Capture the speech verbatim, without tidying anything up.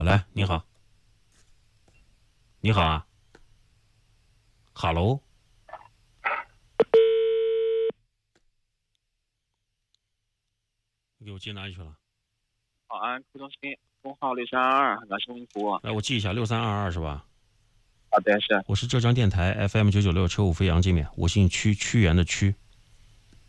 来，你好，你好啊，哈喽，你给我接哪里去了？ 好，安科中心工号六三二二，南市民服务。 来，我记一下，六三二二是吧？ 好的，是。 我是浙江电台 F M 九九六车务飞扬界面，我姓屈，屈原的屈。